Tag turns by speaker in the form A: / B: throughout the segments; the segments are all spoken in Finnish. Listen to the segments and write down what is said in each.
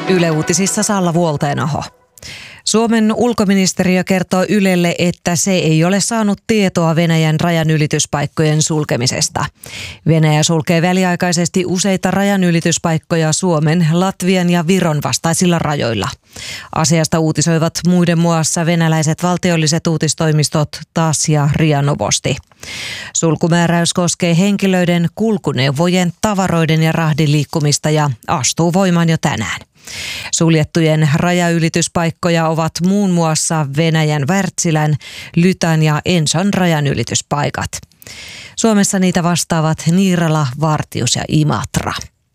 A: Yle Uutisissa Salla Vuolteenaho. Suomen ulkoministeriö kertoo Ylelle, että se ei ole saanut tietoa Venäjän rajanylityspaikkojen sulkemisesta. Venäjä sulkee väliaikaisesti useita rajanylityspaikkoja Suomen, Latvian ja Viron vastaisilla rajoilla. Asiasta uutisoivat muiden muassa venäläiset valtiolliset uutistoimistot TASS ja RIA Novosti. Sulkumääräys koskee henkilöiden, kulkuneuvojen, tavaroiden ja rahdin liikkumista ja astuu voimaan jo tänään. Suljettujen rajaylityspaikkoja ovat muun muassa Venäjän Wärtsilän, Lytän ja Enson rajanylityspaikat. Suomessa niitä vastaavat Niirala, Vartius ja Imatra.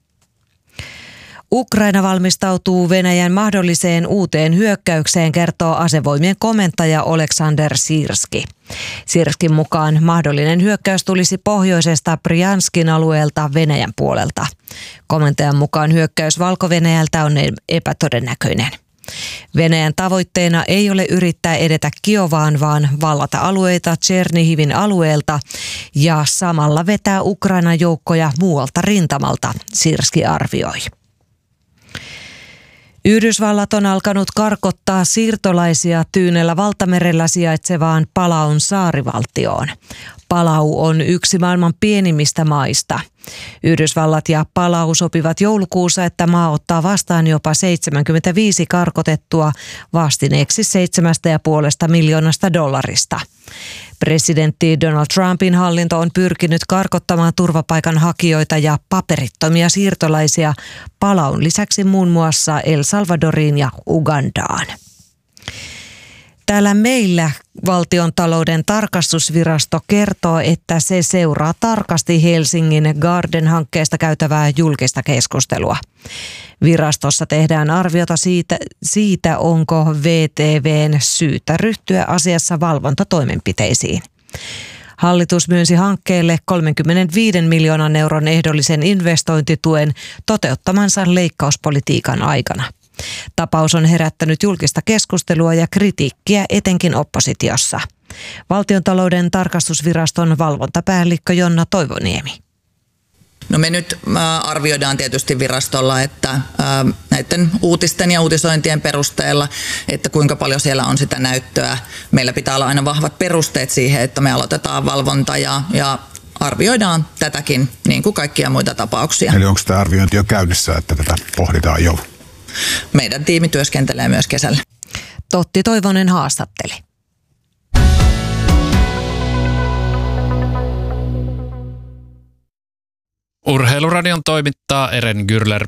A: Ukraina valmistautuu Venäjän mahdolliseen uuteen hyökkäykseen, kertoo asevoimien komentaja Oleksandr Sirski. Sirskin mukaan mahdollinen hyökkäys tulisi pohjoisesta Brjanskin alueelta Venäjän puolelta. Komentajan mukaan hyökkäys Valko-Venäjältä on epätodennäköinen. Venäjän tavoitteena ei ole yrittää edetä Kiovaan, vaan vallata alueita Tšernihivin alueelta ja samalla vetää Ukrainan joukkoja muualta rintamalta, Sirski arvioi. Yhdysvallat on alkanut karkottaa siirtolaisia Tyynellä valtamerellä sijaitsevaan Palaun saarivaltioon. Palau on yksi maailman pienimmistä maista. Yhdysvallat ja Palau sopivat joulukuussa, että maa ottaa vastaan jopa 75 karkotettua vastineeksi $7,5 miljoonasta. Presidentti Donald Trumpin hallinto on pyrkinyt karkottamaan turvapaikanhakijoita ja paperittomia siirtolaisia Palaun lisäksi muun muassa El Salvadoriin ja Ugandaan. Täällä meillä Valtiontalouden tarkastusvirasto kertoo, että se seuraa tarkasti Helsingin Garden-hankkeesta käytävää julkista keskustelua. Virastossa tehdään arviota siitä, onko VTV:n syytä ryhtyä asiassa valvontatoimenpiteisiin. Hallitus myönsi hankkeelle 35 miljoonan euron ehdollisen investointituen toteuttamansa leikkauspolitiikan aikana. Tapaus on herättänyt julkista keskustelua ja kritiikkiä etenkin oppositiossa. Valtiontalouden tarkastusviraston valvontapäällikkö Jonna Toivoniemi.
B: No me nyt arvioidaan tietysti virastolla, että näiden uutisten ja uutisointien perusteella, että kuinka paljon siellä on sitä näyttöä. Meillä pitää olla aina vahvat perusteet siihen, että me aloitetaan valvonta ja arvioidaan tätäkin niin kuin kaikkia muita tapauksia.
C: Eli onko tämä arviointi jo käynnissä, että tätä pohditaan jo?
B: Meidän tiimi työskentelee myös kesällä.
A: Totti Toivonen haastatteli.
D: Urheiluradion toimittaa Eren Gürler.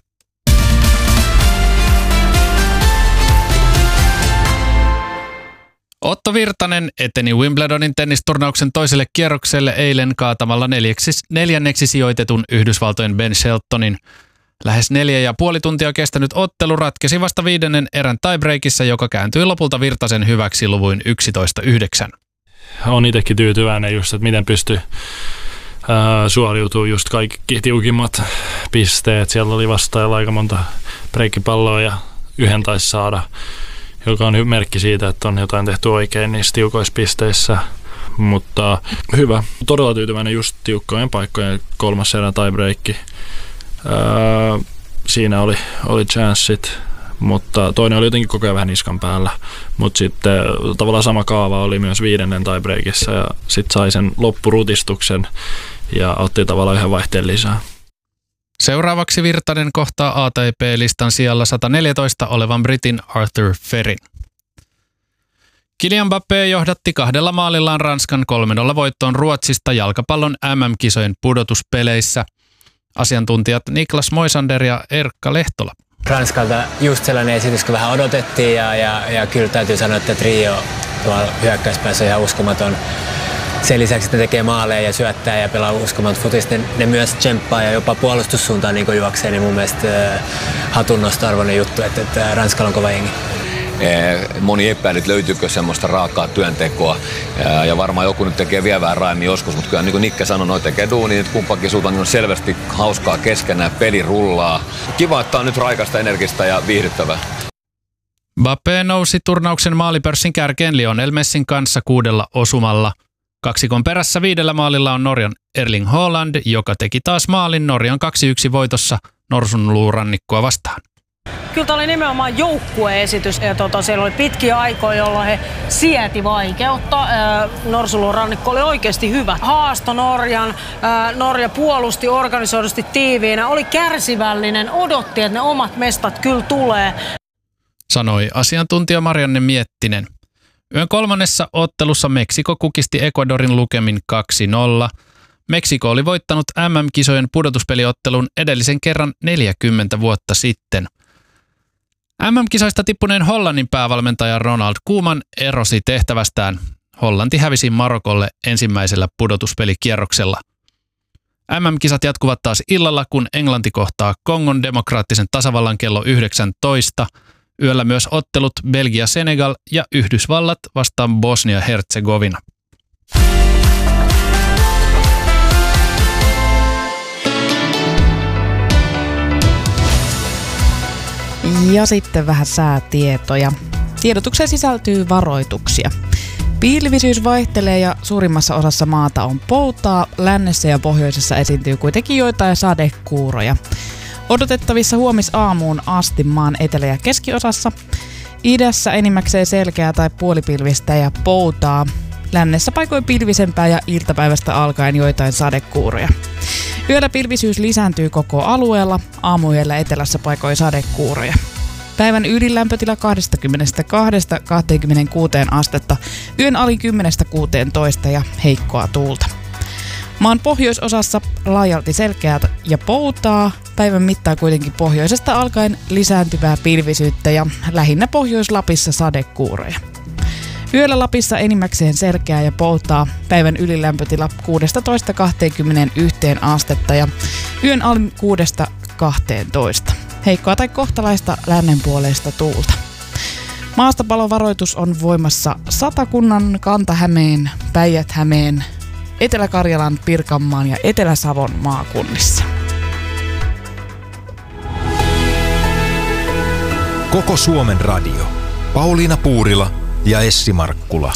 D: Otto Virtanen eteni Wimbledonin tennisturnauksen toiselle kierrokselle eilen kaatamalla neljänneksi sijoitetun Yhdysvaltojen Ben Sheltonin. Lähes 4,5 tuntia kestänyt ottelu ratkesi vasta 5. erän tiebreakissä, joka kääntyi lopulta Virtasen hyväksi luvuin 11-9.
E: Olen itsekin tyytyväinen just, että miten pystyy suoriutumaan just kaikki tiukimmat pisteet. Siellä oli vastaajalla aika monta breikkipalloa ja yhden taisi saada, joka on merkki siitä, että on jotain tehty oikein niissä tiukoissa pisteissä. Mutta hyvä. Todella tyytyväinen just tiukkojen paikkojen 3. erän tiebreakki. Siinä oli chanssit, mutta toinen oli jotenkin koko ajan vähän niskan päällä. Mutta sitten tavallaan sama kaava oli myös 5. tiebreakissa ja sitten sai sen loppurutistuksen ja otti tavallaan yhden vaihteen lisää.
D: Seuraavaksi Virtanen kohtaa ATP-listan sijalla 114 olevan britin Arthur Ferrin. Kylian Mbappé johdatti 2 maalillaan Ranskan 3-0 voittoon Ruotsista jalkapallon MM-kisojen pudotuspeleissä. Asiantuntijat Niklas Moisander ja Erkka Lehtola.
F: Ranskalta just sellainen esitys, kun vähän odotettiin ja kyllä täytyy sanoa, että trio tuolla hyökkäyspäässä on ihan uskomaton. Sen lisäksi, että ne tekee maaleja ja syöttää ja pelaa uskomaton futista, ne myös tsemppaa ja jopa puolustussuuntaan niin juoksee, niin mun mielestä hatunnostoarvoinen juttu, että Ranskalla on kova jengi.
G: Moni epäilyt, löytyykö semmoista raakaa työntekoa ja varmaan joku nyt tekee vielä vähän raemmin joskus, mutta kyllä niin kuin Nikke sanoi, noi tekee duunia, että kumpakin suuntaan niin on selvästi hauskaa keskenään, peli rullaa. Kiva, että on nyt raikasta, energistä ja viihdyttävää.
D: Mbappé nousi turnauksen maalipörssin kärkeen Lionel Messin kanssa 6 osumalla. Kaksikon perässä 5 maalilla on Norjan Erling Haaland, joka teki taas maalin Norjan 2-1 voitossa Norsunluurannikkoa vastaan.
H: Kyllä tämä oli nimenomaan joukkueesitys. Ja siellä oli pitkiä aikoja, jolloin he sieti vaikeutta. Norsunluon rannikko oli oikeasti hyvä. Haasto Norjan. Norja puolusti organisoidusti tiiviinä. Oli kärsivällinen, odotti, että ne omat mestat kyllä tulee.
D: Sanoi asiantuntija Marianne Miettinen. Yön 3. ottelussa Meksiko kukisti Ecuadorin lukemin 2-0. Meksiko oli voittanut MM-kisojen pudotuspeliottelun edellisen kerran 40 vuotta sitten. MM-kisoista tippuneen Hollannin päävalmentaja Ronald Koeman erosi tehtävästään. Hollanti hävisi Marokolle ensimmäisellä pudotuspelikierroksella. MM-kisat jatkuvat taas illalla, kun Englanti kohtaa Kongon demokraattisen tasavallan kello 19. Yöllä myös ottelut Belgia-Senegal ja Yhdysvallat vastaan Bosnia-Herzegovina.
I: Ja sitten vähän säätietoja. Tiedotukseen sisältyy varoituksia. Pilvisyys vaihtelee ja suurimmassa osassa maata on poutaa. Lännessä ja pohjoisessa esiintyy kuitenkin joitain sadekuuroja. Odotettavissa huomisaamuun asti maan etelä- ja keskiosassa. Idässä enimmäkseen selkeää tai puolipilvistä ja poutaa. Lännessä paikoin pilvisempää ja iltapäivästä alkaen joitain sadekuuroja. Yöllä pilvisyys lisääntyy koko alueella, aamuyöllä etelässä paikoin sadekuuroja. Päivän ylilämpötila 22–26 astetta, yön alin 10–16 ja heikkoa tuulta. Maan pohjoisosassa laajalti selkeää ja poutaa, päivän mittaan kuitenkin pohjoisesta alkaen lisääntyvää pilvisyyttä ja lähinnä Pohjois-Lapissa sadekuuroja. Yöllä Lapissa enimmäkseen selkeää ja poutaa, päivän ylilämpötila 16–21 astetta ja yön alin 6–12. Heikkoa tai kohtalaista lännenpuoleista tuulta. Maastopalovaroitus on voimassa Satakunnan, Kanta-Hämeen, Päijät-Hämeen, Etelä-Karjalan, Pirkanmaan ja Etelä-Savon maakunnissa.
J: Koko Suomen radio. Pauliina Puurila ja Essi Markkula.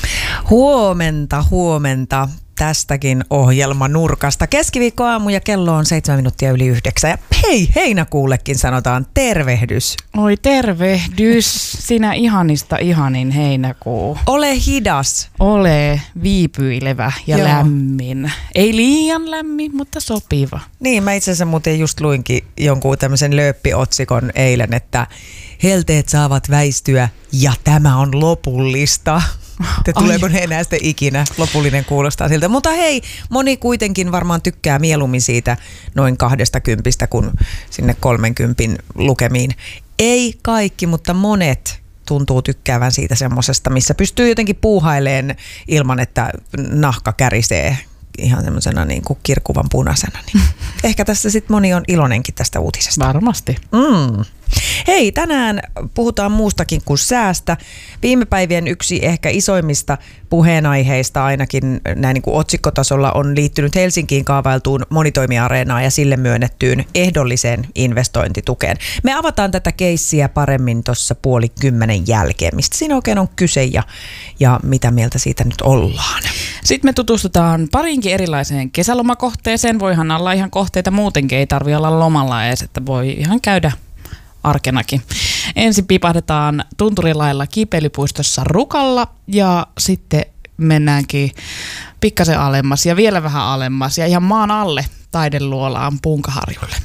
K: Huomenta tästäkin ohjelmanurkasta. Keskiviikkoaamu ja kello on 7:07. Ja hei, heinäkuullekin sanotaan tervehdys.
I: Oi tervehdys, sinä ihanista ihanin heinäkuu.
K: Ole hidas.
I: Ole viipyilevä ja lämmin. Ei liian lämmin, mutta sopiva.
K: Niin, mä itse asiassa muuten just luinkin jonkun tämmöisen lööppiotsikon eilen, että helteet saavat väistyä ja tämä on lopullista. Tuleeko ne enää sitten ikinä? Lopullinen kuulostaa siltä. Mutta hei, moni kuitenkin varmaan tykkää mieluummin siitä noin 20 kuin sinne 30 lukemiin. Ei kaikki, mutta monet tuntuu tykkäävän siitä semmosesta, missä pystyy jotenkin puuhailemaan ilman, että nahka kärisee ihan semmoisena niin kuin kirkuvan punaisena. Niin ehkä tässä sitten moni on iloinenkin tästä uutisesta.
I: Varmasti.
K: Hei, tänään puhutaan muustakin kuin säästä. Viime päivien yksi ehkä isoimmista puheenaiheista ainakin näin niin kuin otsikkotasolla on liittynyt Helsinkiin kaavailtuun monitoimiareenaan ja sille myönnettyyn ehdolliseen investointitukeen. Me avataan tätä keissiä paremmin tuossa 9:30 jälkeen. Mistä siinä oikein on kyse ja mitä mieltä siitä nyt ollaan?
I: Sitten me tutustutaan parinkin erilaiseen kesälomakohteeseen. Voihan olla ihan kohteita muutenkin, ei tarvitse olla lomalla edes, että voi ihan käydä arkenakin. Ensin pipahdetaan Tunturilailla Kiipeilypuistossa Rukalla ja sitten mennäänkin pikkasen alemmas ja vielä vähän alemmas ja ihan maan alle Taideluolaan Punkaharjulle.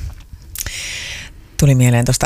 K: Tuli mieleen tuosta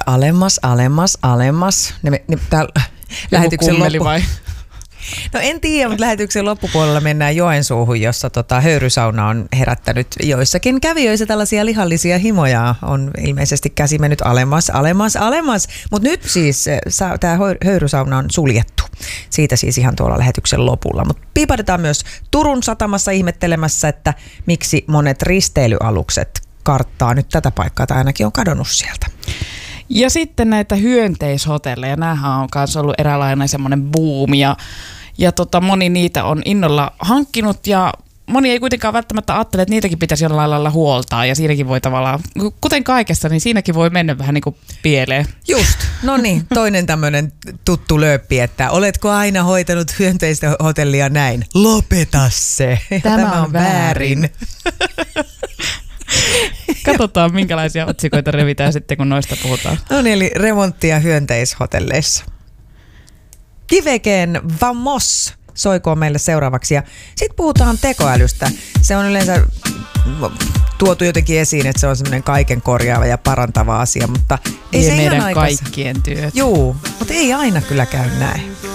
K: alemmas. Lähetyksen loppu.
I: Vai?
K: No en tiedä, mutta lähetyksen loppupuolella mennään Joensuuhun, jossa höyrysauna on herättänyt joissakin kävijöissä tällaisia lihallisia himoja. On ilmeisesti käsi mennyt alemmas. Mutta nyt siis tämä höyrysauna on suljettu. Siitä siis ihan tuolla lähetyksen lopulla. Mutta piipadetaan myös Turun satamassa ihmettelemässä, että miksi monet risteilyalukset karttaa nyt tätä paikkaa tai ainakin on kadonnut sieltä.
I: Ja sitten näitä hyönteishotelleja, nämähän on myös ollut eräänlainen semmoinen buumi ja moni niitä on innolla hankkinut ja moni ei kuitenkaan välttämättä ajattele, että niitäkin pitäisi jollain lailla huoltaa ja siinäkin voi tavallaan, kuten kaikessa, niin siinäkin voi mennä vähän niin kuin pieleen.
K: Just, no niin, toinen tämmöinen tuttu lööppi, että oletko aina hoitanut hyönteistä hotellia näin? Lopeta se, tämä on väärin.
I: Katsotaan, minkälaisia otsikoita revitään sitten, kun noista puhutaan.
K: No niin, eli remonttia hyönteishotelleissa. Kivekeen Vamos soikoon meille seuraavaksi. Ja sitten puhutaan tekoälystä. Se on yleensä tuotu jotenkin esiin, että se on semmoinen kaiken korjaava ja parantava asia, mutta ei se
I: meidän
K: ihan
I: kaikkien työt.
K: Juu, mutta ei aina kyllä käy näin.